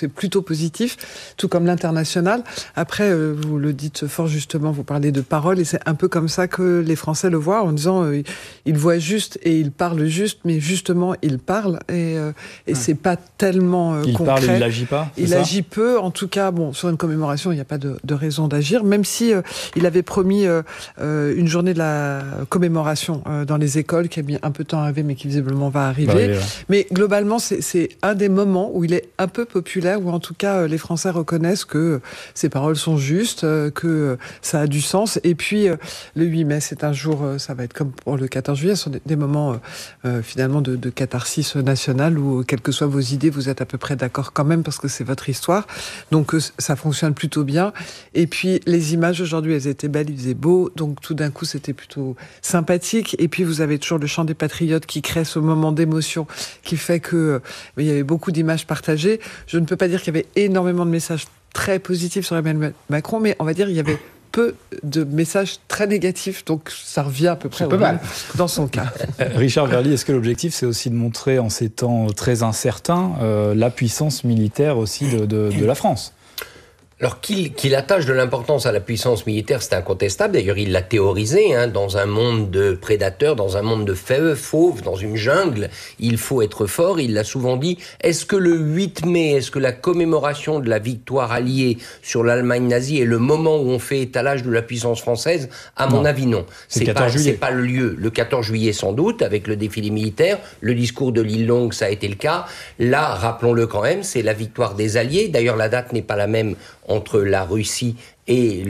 c'est plutôt positif, tout comme l'international. Après, vous le dites fort justement, vous parlez de parole, et c'est un peu comme ça que les Français le voient, en disant ils voient juste et ils parlent juste, mais justement ils parlent, et c'est pas tellement concret. Il parle et il agit pas. Il agit peu, en tout cas. Bon, sur une commémoration, il n'y a pas de raison d'agir, même si il avait promis une journée de la commémoration dans les écoles, qui a mis un peu de temps à arriver, mais qui visiblement va arriver. Mais globalement, c'est un des moments où il est un peu populaire, où en tout cas les Français reconnaissent que ces paroles sont justes, que ça a du sens. Et puis le 8 mai, c'est un jour, ça va être comme pour le 14 juillet, ce sont des moments finalement de catharsis nationale, où quelles que soient vos idées, vous êtes à peu près d'accord quand même, parce que c'est votre histoire. Donc ça fonctionne plutôt bien. Et puis les images aujourd'hui, elles étaient belles, il faisait beau, donc tout d'un coup c'était plutôt sympathique. Et puis vous avez toujours le chant des patriotes qui crée ce moment d'émotion qui fait que il y avait beaucoup d'images partagées. Je ne peux pas dire qu'il y avait énormément de messages très positifs sur Emmanuel Macron, mais on va dire il y avait peu de messages très négatifs, donc ça revient à peu près au même dans son cas. Richard Verly, est-ce que l'objectif, c'est aussi de montrer en ces temps très incertains la puissance militaire aussi de la France ? Alors qu'il attache de l'importance à la puissance militaire, c'est incontestable. D'ailleurs, il l'a théorisé, dans un monde de prédateurs, dans un monde de fauves, dans une jungle, il faut être fort. Il l'a souvent dit. Est-ce que le 8 mai, est-ce que la commémoration de la victoire alliée sur l'Allemagne nazie est le moment où on fait étalage de la puissance française ? À mon avis, non. C'est pas le lieu. Le 14 juillet, sans doute, avec le défilé militaire. Le discours de l'île Longue, ça a été le cas. Là, rappelons-le quand même, c'est la victoire des Alliés. D'ailleurs, la date n'est pas la même entre la Russie et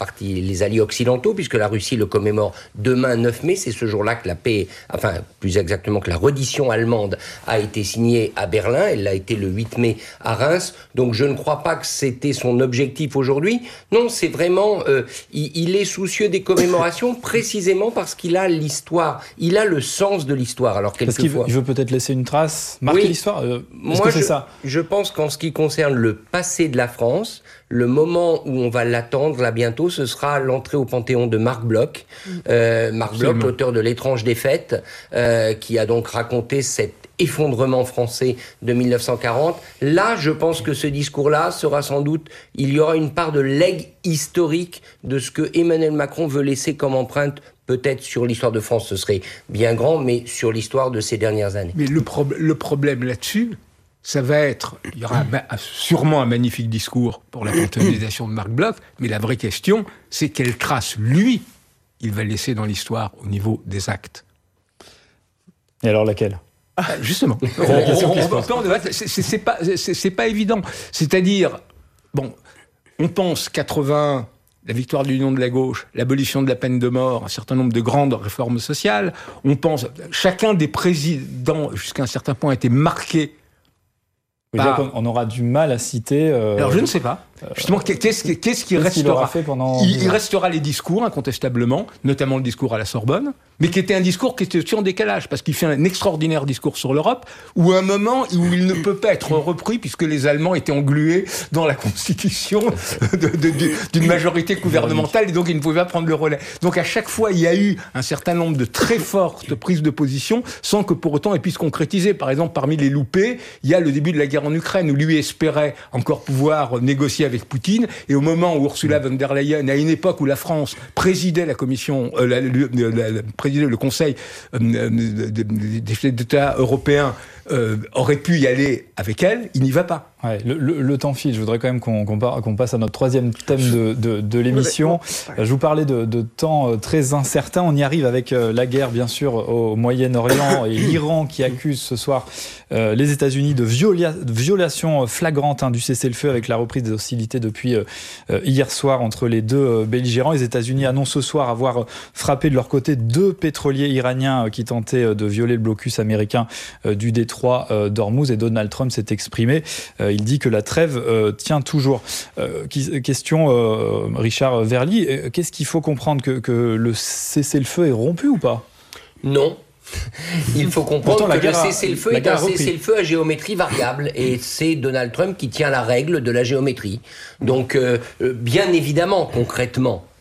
les alliés occidentaux, puisque la Russie le commémore demain 9 mai, c'est ce jour-là que la paix, enfin plus exactement que la reddition allemande a été signée à Berlin, elle l'a été le 8 mai à Reims, donc je ne crois pas que c'était son objectif aujourd'hui. Non, c'est vraiment, il est soucieux des commémorations précisément parce qu'il a l'histoire, il a le sens de l'histoire. Alors quelquefois, il veut peut-être laisser une trace, marquer l'histoire. Moi, je pense qu'en ce qui concerne le passé de la France, le moment où on va l'attendre, là bientôt, ce sera l'entrée au Panthéon de Marc Bloch. Marc Bloch, l'auteur de L'étrange défaite, qui a donc raconté cet effondrement français de 1940. Là, je pense que ce discours-là sera sans doute, il y aura une part de legs historique de ce que Emmanuel Macron veut laisser comme empreinte, peut-être sur l'histoire de France, ce serait bien grand, mais sur l'histoire de ces dernières années. Mais le problème là-dessus, ça va être, il y aura sûrement un magnifique discours pour la panthéonisation de Marc Bloch, mais la vraie question, c'est quelle trace, lui, il va laisser dans l'histoire au niveau des actes. Et alors laquelle ? Justement, c'est pas évident. C'est-à-dire, bon, on pense 80, la victoire de l'Union de la gauche, l'abolition de la peine de mort, un certain nombre de grandes réformes sociales. On pense, chacun des présidents, jusqu'à un certain point, a été marqué. On aura du mal à citer... Alors je ne sais pas. Justement, qu'est-ce qui restera ? Il restera les discours, incontestablement, notamment le discours à la Sorbonne, mais qui était un discours qui était aussi en décalage, parce qu'il fait un extraordinaire discours sur l'Europe, où à un moment où il ne peut pas être repris, puisque les Allemands étaient englués dans la constitution d'une majorité gouvernementale, et donc ils ne pouvaient pas prendre le relais. Donc à chaque fois, il y a eu un certain nombre de très fortes prises de position, sans que pour autant elles puissent concrétiser. Par exemple, parmi les loupés, il y a le début de la guerre en Ukraine, où lui espérait encore pouvoir négocier avec Poutine, et au moment où Ursula von der Leyen, à une époque où la France présidait la commission, présidait le Conseil des chefs d'État européens, aurait pu y aller avec elle, il n'y va pas. Ouais, le temps file. Je voudrais quand même qu'on passe à notre troisième thème de l'émission. Je vous parlais de temps très incertain. On y arrive avec la guerre, bien sûr, au Moyen-Orient et l'Iran qui accuse ce soir les États-Unis de violation flagrante du cessez-le-feu avec la reprise des hostilités depuis hier soir entre les deux belligérants. Les États-Unis annoncent ce soir avoir frappé de leur côté 2 pétroliers iraniens qui tentaient de violer le blocus américain du détroit d'Ormuz, et Donald Trump s'est exprimé. Il dit que la trêve tient toujours. Question, Richard Verly, qu'est-ce qu'il faut comprendre, que le cessez-le-feu est rompu ou pas ? Non. Il faut comprendre que le cessez-le-feu est un cessez-le-feu à géométrie variable, et c'est Donald Trump qui tient la règle de la géométrie. Donc, bien évidemment, concrètement,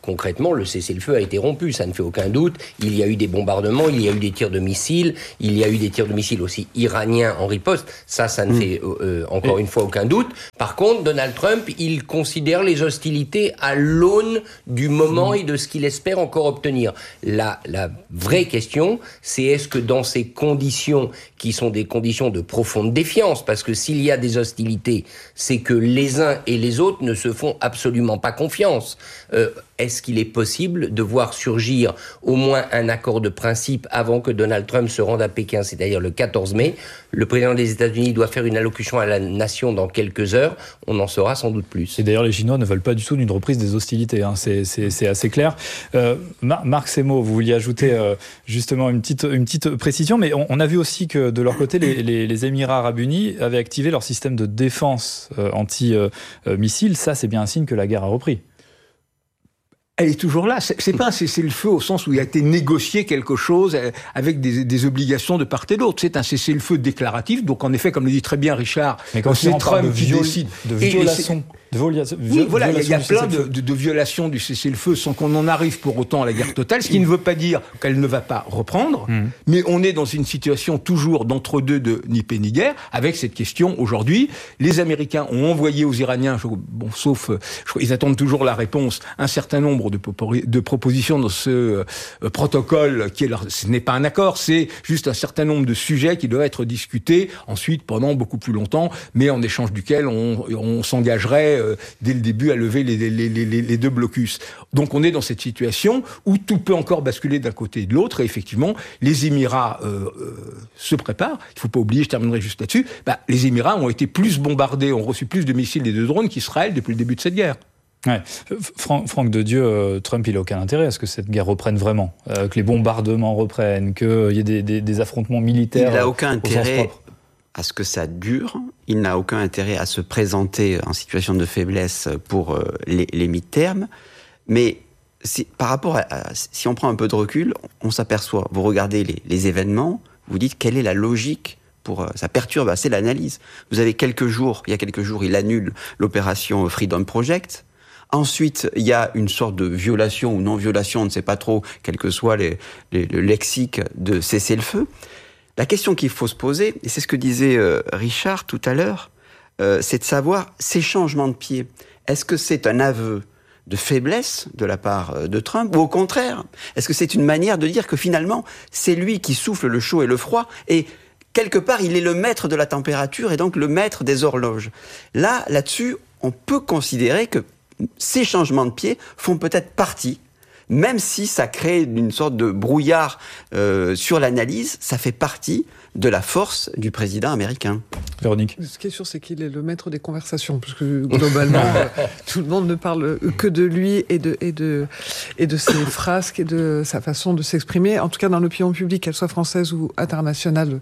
concrètement, le cessez-le-feu a été rompu, ça ne fait aucun doute. Il y a eu des bombardements, il y a eu des tirs de missiles, il y a eu des tirs de missiles aussi iraniens en riposte. Ça ne fait encore une fois aucun doute. Par contre, Donald Trump, il considère les hostilités à l'aune du moment et de ce qu'il espère encore obtenir. La vraie question, c'est est-ce que dans ces conditions, qui sont des conditions de profonde défiance, parce que s'il y a des hostilités, c'est que les uns et les autres ne se font absolument pas confiance. Est-ce qu'il est possible de voir surgir au moins un accord de principe avant que Donald Trump se rende à Pékin, c'est-à-dire le 14 mai? Le président des États-Unis doit faire une allocution à la nation dans quelques heures. On en saura sans doute plus. Et d'ailleurs, les Chinois ne veulent pas du tout d'une reprise des hostilités. Hein. C'est assez clair. Marc Semo, vous vouliez ajouter justement une petite précision, mais on a vu aussi que de leur côté, les Émirats Arabes Unis avaient activé leur système de défense anti-missile. Ça, c'est bien un signe que la guerre a repris. Elle est toujours là. C'est pas un cessez-le-feu au sens où il a été négocié quelque chose avec des obligations de part et d'autre. C'est un cessez-le-feu déclaratif. Donc, en effet, comme le dit très bien Richard, mais quand c'est Trump qui décide de violation. Oui, voilà, il y a plein de violations du cessez-le-feu sans qu'on en arrive pour autant à la guerre totale, ce qui ne veut pas dire qu'elle ne va pas reprendre, mais on est dans une situation toujours d'entre-deux de ni paix ni guerre, avec cette question aujourd'hui. Les Américains ont envoyé aux Iraniens, ils attendent toujours la réponse, un certain nombre de propositions dans ce protocole qui est ce n'est pas un accord, c'est juste un certain nombre de sujets qui doivent être discutés ensuite pendant beaucoup plus longtemps, mais en échange duquel on s'engagerait dès le début à lever les deux blocus. Donc on est dans cette situation où tout peut encore basculer d'un côté et de l'autre, et effectivement les Émirats se préparent. Il ne faut pas oublier, je terminerai juste là-dessus, les Émirats ont été plus bombardés, ont reçu plus de missiles et de drones qu'Israël depuis le début de cette guerre. Ouais. Franck de Dieu, Trump, il n'a aucun intérêt à ce que cette guerre reprenne vraiment, que les bombardements reprennent, qu'il y ait des affrontements militaires. Il n'a aucun intérêt à ce que ça dure. Il n'a aucun intérêt à se présenter en situation de faiblesse pour les mi-termes. Mais par rapport si on prend un peu de recul, on s'aperçoit, vous regardez les événements, vous dites quelle est la logique ça perturbe assez l'analyse. Vous avez il y a quelques jours, il annule l'opération Freedom Project. Ensuite, il y a une sorte de violation ou non-violation, on ne sait pas trop, quel que soit le lexique de cessez-le-feu. La question qu'il faut se poser, et c'est ce que disait Richard tout à l'heure, c'est de savoir ces changements de pied. Est-ce que c'est un aveu de faiblesse de la part de Trump, ou au contraire, est-ce que c'est une manière de dire que finalement, c'est lui qui souffle le chaud et le froid, et quelque part, il est le maître de la température et donc le maître des horloges. Là-dessus, on peut considérer que ces changements de pied font peut-être partie, même si ça crée une sorte de brouillard sur l'analyse, ça fait partie de la force du président américain. Véronique. Ce qui est sûr, c'est qu'il est le maître des conversations, parce que globalement, tout le monde ne parle que de lui et de ses frasques et de sa façon de s'exprimer. En tout cas, dans l'opinion publique, qu'elle soit française ou internationale,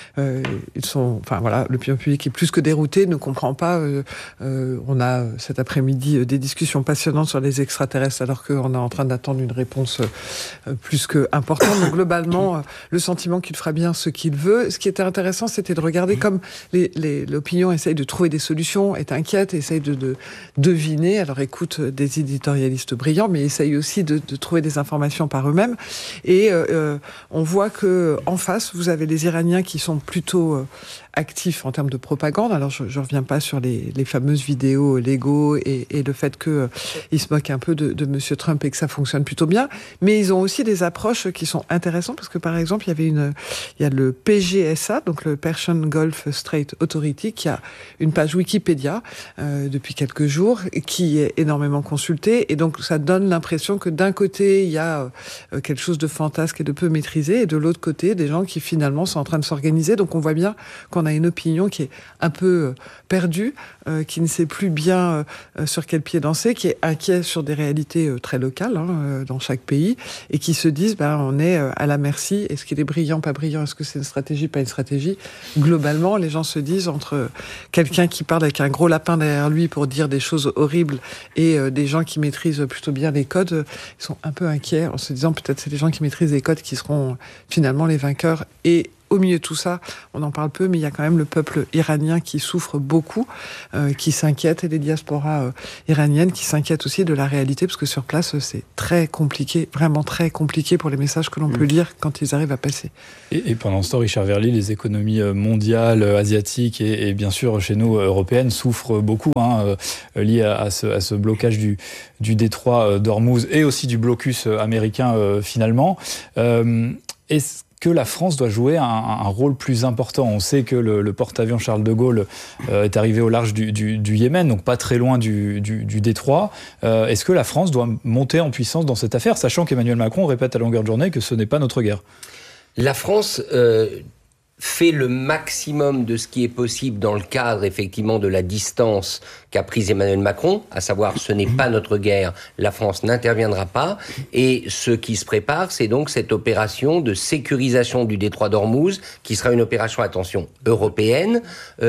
l'opinion publique est plus que déroutée, ne comprend pas. On a cet après-midi des discussions passionnantes sur les extraterrestres, alors qu'on est en train d'attendre une réponse plus que importante. Donc globalement, le sentiment qu'il fera bien ce qu'il veut. Ce qui était intéressant, c'était de regarder comme l'opinion essaye de trouver des solutions, est inquiète, essaye de deviner, alors écoute des éditorialistes brillants, mais essaye aussi de trouver des informations par eux-mêmes. Et on voit que en face, vous avez les Iraniens qui sont plutôt actifs en termes de propagande. Alors je reviens pas sur les fameuses vidéos Lego et le fait que ils se moquent un peu de Monsieur Trump et que ça fonctionne plutôt bien, mais ils ont aussi des approches qui sont intéressantes, parce que par exemple il y a le PGSA, donc le Persian Gulf Strait Authority, qui a une page Wikipédia depuis quelques jours et qui est énormément consultée, et donc ça donne l'impression que d'un côté il y a quelque chose de fantasque et de peu maîtrisé, et de l'autre côté des gens qui finalement sont en train de s'organiser. Donc on voit bien qu'on a une opinion qui est un peu perdue, qui ne sait plus bien sur quel pied danser, qui est inquiet sur des réalités très locales dans chaque pays, et qui se disent on est à la merci. Est-ce qu'il est brillant, pas brillant? Est-ce que c'est une stratégie, pas une stratégie? Globalement, les gens se disent, entre quelqu'un qui parle avec un gros lapin derrière lui pour dire des choses horribles et des gens qui maîtrisent plutôt bien les codes, ils sont un peu inquiets en se disant peut-être c'est les gens qui maîtrisent les codes qui seront finalement les vainqueurs, et au milieu de tout ça, on en parle peu, mais il y a quand même le peuple iranien qui souffre beaucoup, qui s'inquiète, et les diasporas iraniennes qui s'inquiètent aussi de la réalité, parce que sur place, c'est très compliqué, vraiment très compliqué pour les messages que l'on peut lire quand ils arrivent à passer. Et pendant ce temps, Richard Verly, les économies mondiales, asiatiques et bien sûr chez nous, européennes, souffrent beaucoup, liées à ce blocage du détroit d'Ormuz et aussi du blocus américain finalement. Est-ce que la France doit jouer un rôle plus important? On sait que le porte-avions Charles de Gaulle est arrivé au large du Yémen, donc pas très loin du détroit. Est-ce que la France doit monter en puissance dans cette affaire, sachant qu'Emmanuel Macron répète à longueur de journée que ce n'est pas notre guerre? La France fait le maximum de ce qui est possible dans le cadre, effectivement, de la distance qu'a prise Emmanuel Macron, à savoir ce n'est pas notre guerre, la France n'interviendra pas, et ce qui se prépare, c'est donc cette opération de sécurisation du détroit d'Ormuz, qui sera une opération, attention, européenne,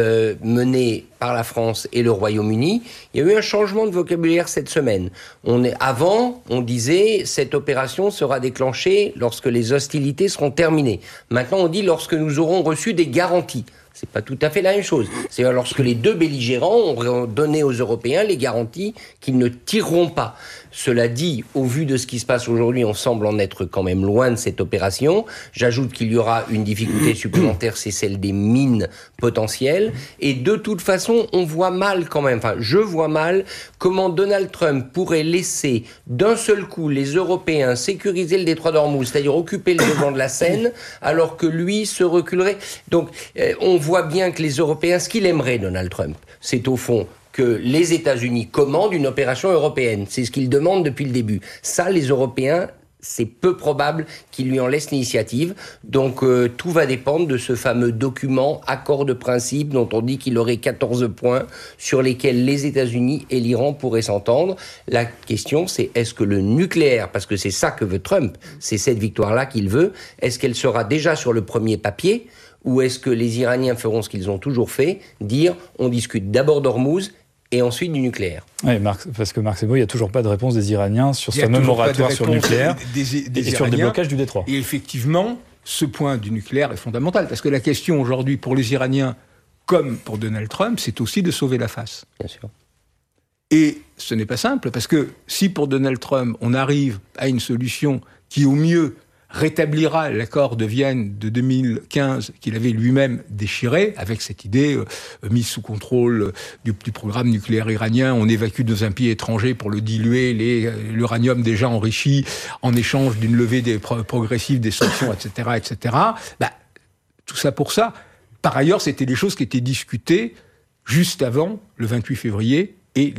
menée par la France et le Royaume-Uni. Il y a eu un changement de vocabulaire cette semaine. Avant, on disait cette opération sera déclenchée lorsque les hostilités seront terminées. Maintenant, on dit lorsque nous aurons reçu des garanties. C'est pas tout à fait la même chose. C'est lorsque les deux belligérants ont donné aux Européens les garanties qu'ils ne tireront pas. Cela dit, au vu de ce qui se passe aujourd'hui, on semble en être quand même loin de cette opération. J'ajoute qu'il y aura une difficulté supplémentaire, c'est celle des mines potentielles. Et de toute façon, on voit mal quand même, je vois mal comment Donald Trump pourrait laisser d'un seul coup les Européens sécuriser le détroit d'Ormuz, c'est-à-dire occuper le devant de la scène, alors que lui se reculerait. Donc, on voit bien que les Européens, ce qu'il aimerait, Donald Trump, c'est au fond que les États-Unis commandent une opération européenne. C'est ce qu'ils demandent depuis le début. Ça, les Européens, c'est peu probable qu'ils lui en laissent l'initiative. Donc, tout va dépendre de ce fameux document, accord de principe, dont on dit qu'il aurait 14 points, sur lesquels les États-Unis et l'Iran pourraient s'entendre. La question, c'est est-ce que le nucléaire, parce que c'est ça que veut Trump, c'est cette victoire-là qu'il veut, est-ce qu'elle sera déjà sur le premier papier, ou est-ce que les Iraniens feront ce qu'ils ont toujours fait, dire on discute d'abord d'Ormuz et ensuite du nucléaire. Oui, parce que Marc Sebot, il n'y a toujours pas de réponse des Iraniens sur ce fameux moratoire sur le nucléaire et sur le déblocage du détroit. Et effectivement, ce point du nucléaire est fondamental, parce que la question aujourd'hui pour les Iraniens, comme pour Donald Trump, c'est aussi de sauver la face. Bien sûr. Et ce n'est pas simple, parce que si pour Donald Trump, on arrive à une solution qui, au mieux, rétablira l'accord de Vienne de 2015 qu'il avait lui-même déchiré, avec cette idée mise sous contrôle du programme nucléaire iranien, on évacue dans un pays étranger pour le diluer, l'uranium déjà enrichi, en échange d'une levée progressive des sanctions, etc., etc. Tout ça pour ça. Par ailleurs, c'était des choses qui étaient discutées juste avant le 28 février, et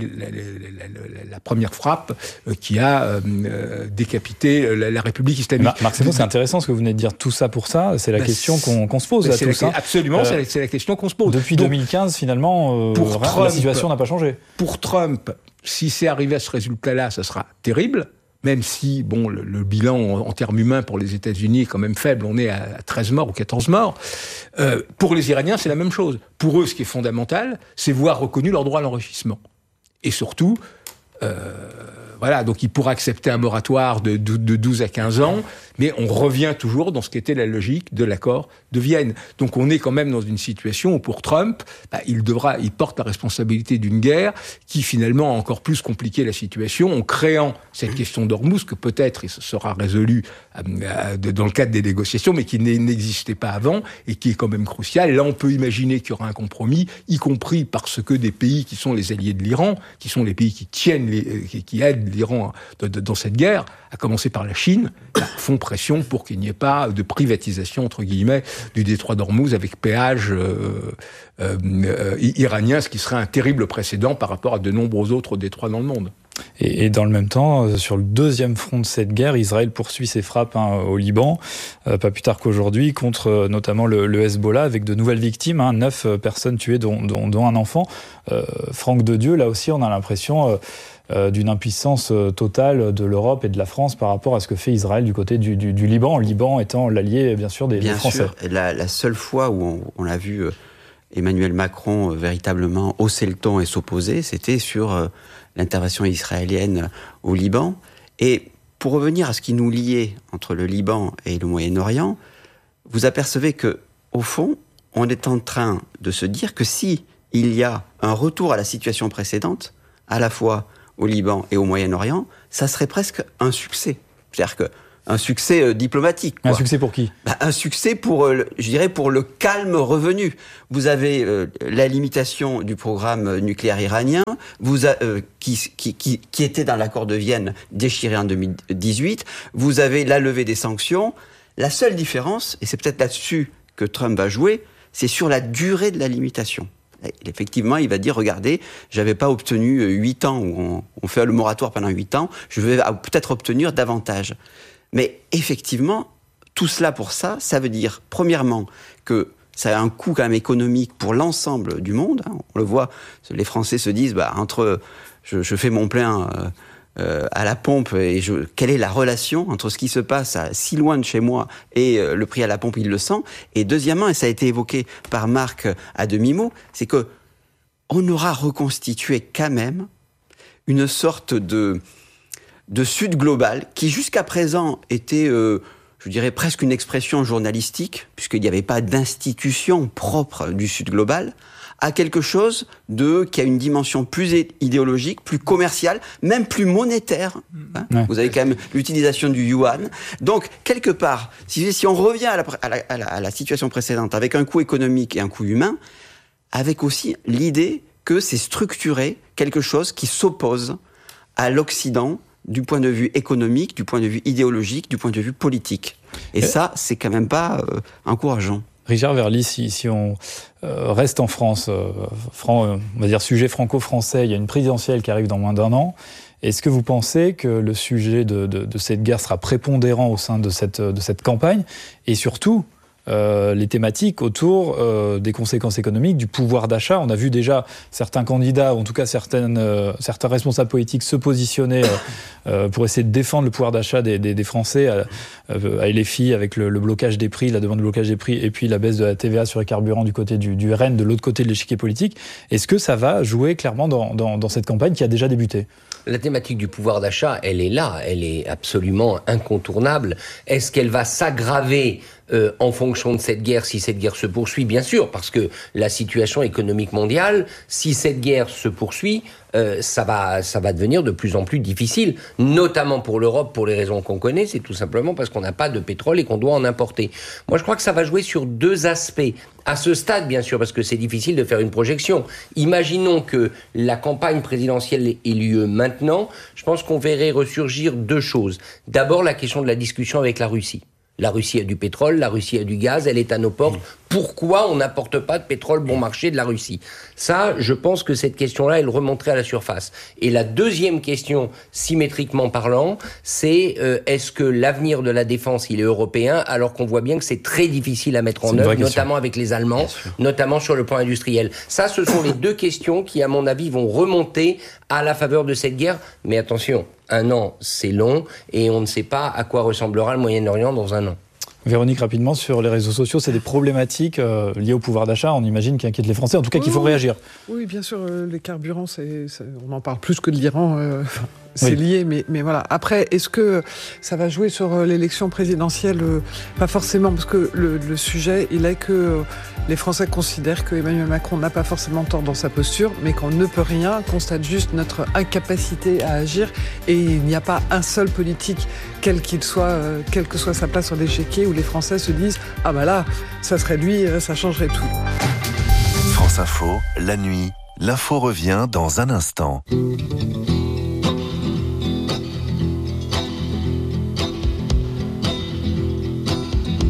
la première frappe qui a décapité la République islamique. Marc Sebot, c'est intéressant ce que vous venez de dire. Tout ça pour ça, c'est la question qu'on se pose à tous. Absolument, c'est la question qu'on se pose. Depuis 2015, finalement, la situation n'a pas changé. Pour Trump, si c'est arrivé à ce résultat-là, ça sera terrible. Même si, le bilan en termes humains pour les États-Unis est quand même faible, on est à 13 morts ou 14 morts. Pour les Iraniens, c'est la même chose. Pour eux, ce qui est fondamental, c'est voir reconnu leur droit à l'enrichissement. Et surtout, donc ils pourraient accepter un moratoire de 12 à 15 ans, mais on revient toujours dans ce qu'était la logique de l'accord de Vienne. Donc on est quand même dans une situation où pour Trump, il porte la responsabilité d'une guerre qui finalement a encore plus compliqué la situation en créant cette question d'Ormuz que peut-être il sera résolue dans le cadre des négociations, mais qui n'existait pas avant et qui est quand même crucial. Là, on peut imaginer qu'il y aura un compromis, y compris parce que des pays qui sont les alliés de l'Iran, qui sont les pays qui qui aident l'Iran dans cette guerre, à commencer par la Chine, font pression pour qu'il n'y ait pas de privatisation, entre guillemets, du détroit d'Ormuz avec péage iranien, ce qui serait un terrible précédent par rapport à de nombreux autres détroits dans le monde. Et dans le même temps, sur le deuxième front de cette guerre, Israël poursuit ses frappes au Liban, pas plus tard qu'aujourd'hui, contre notamment le Hezbollah, avec de nouvelles victimes, 9 personnes tuées, dont un enfant. Franck Dedieu, là aussi, on a l'impression d'une impuissance totale de l'Europe et de la France par rapport à ce que fait Israël du côté du Liban, le Liban étant l'allié, bien sûr, des Français. Bien sûr, la seule fois où on l'a vu Emmanuel Macron véritablement hausser le ton et s'opposer, c'était sur l'intervention israélienne au Liban. Et pour revenir à ce qui nous liait entre le Liban et le Moyen-Orient, vous apercevez que au fond, on est en train de se dire que si il y a un retour à la situation précédente, à la fois au Liban et au Moyen-Orient, ça serait presque un succès. C'est-à-dire qu'un succès diplomatique. Quoi. Un succès pour qui ? Un succès pour, je dirais, pour le calme revenu. Vous avez la limitation du programme nucléaire iranien, qui était dans l'accord de Vienne déchiré en 2018. Vous avez la levée des sanctions. La seule différence, et c'est peut-être là-dessus que Trump va jouer, c'est sur la durée de la limitation. Et effectivement, il va dire, regardez, j'avais pas obtenu 8 ans, où on fait le moratoire pendant 8 ans, je vais peut-être obtenir davantage. Mais effectivement, tout cela pour ça veut dire, premièrement, que ça a un coût quand même économique pour l'ensemble du monde. On le voit, les Français se disent, je fais mon plein à la pompe, et quelle est la relation entre ce qui se passe si loin de chez moi et le prix à la pompe, il le sent. Et deuxièmement, et ça a été évoqué par Marc à demi-mot, c'est que on aura reconstitué quand même une sorte de Sud global qui jusqu'à présent était, je dirais, presque une expression journalistique, puisqu'il n'y avait pas d'institution propre du Sud global, à quelque chose qui a une dimension plus idéologique, plus commerciale, même plus monétaire. Ouais. Vous avez quand même l'utilisation du yuan. Donc, quelque part, si on revient à la situation précédente, avec un coût économique et un coût humain, avec aussi l'idée que c'est structuré quelque chose qui s'oppose à l'Occident du point de vue économique, du point de vue idéologique, du point de vue politique. Et ça, c'est quand même pas encourageant. Richard Verly, si on reste en France, on va dire sujet franco-français, il y a une présidentielle qui arrive dans moins d'1 an. Est-ce que vous pensez que le sujet de cette guerre sera prépondérant au sein de cette campagne ? Et surtout, les thématiques autour des conséquences économiques, du pouvoir d'achat. On a vu déjà certains candidats, ou en tout cas certains responsables politiques se positionner pour essayer de défendre le pouvoir d'achat des Français à LFI avec le blocage des prix, la demande de blocage des prix, et puis la baisse de la TVA sur les carburants du côté du RN, de l'autre côté de l'échiquier politique. Est-ce que ça va jouer clairement dans cette campagne qui a déjà débuté ? La thématique du pouvoir d'achat, elle est là, elle est absolument incontournable. Est-ce qu'elle va s'aggraver en fonction de cette guerre, si cette guerre se poursuit? Bien sûr, parce que la situation économique mondiale, si cette guerre se poursuit, ça va devenir de plus en plus difficile, notamment pour l'Europe, pour les raisons qu'on connaît, c'est tout simplement parce qu'on n'a pas de pétrole et qu'on doit en importer. Moi, je crois que ça va jouer sur 2 aspects. À ce stade, bien sûr, parce que c'est difficile de faire une projection. Imaginons que la campagne présidentielle ait lieu maintenant, je pense qu'on verrait ressurgir 2 choses. D'abord, la question de la discussion avec la Russie. La Russie a du pétrole, la Russie a du gaz, elle est à nos portes. Pourquoi on n'apporte pas de pétrole bon marché de la Russie ? Ça, je pense que cette question-là, elle remonterait à la surface. Et la deuxième question, symétriquement parlant, c'est est-ce que l'avenir de la défense, il est européen, alors qu'on voit bien que c'est très difficile à mettre en œuvre, notamment avec les Allemands, notamment sur le plan industriel. Ça, ce sont les 2 questions qui, à mon avis, vont remonter à la faveur de cette guerre. Mais attention, 1 an, c'est long, et on ne sait pas à quoi ressemblera le Moyen-Orient dans 1 an. Véronique, rapidement, sur les réseaux sociaux, c'est des problématiques liées au pouvoir d'achat, on imagine, qui inquiètent les Français, en tout cas qu'il faut réagir. Oui, bien sûr, les carburants, on en parle plus que de l'Iran, c'est lié, mais voilà. Après, est-ce que ça va jouer sur l'élection présidentielle ? Pas forcément, parce que le sujet, il est que les Français considèrent que Emmanuel Macron n'a pas forcément tort dans sa posture, mais qu'on ne peut rien, constate juste notre incapacité à agir, et il n'y a pas un seul politique, quel qu'il soit, quelle que soit sa place sur l'échiquier, où les Français se disent « Ah bah là, ça serait lui, ça changerait tout ». France Info, la nuit, l'info revient dans un instant.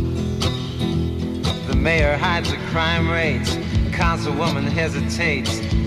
The mayor hides the crime rates, councilwoman hesitates.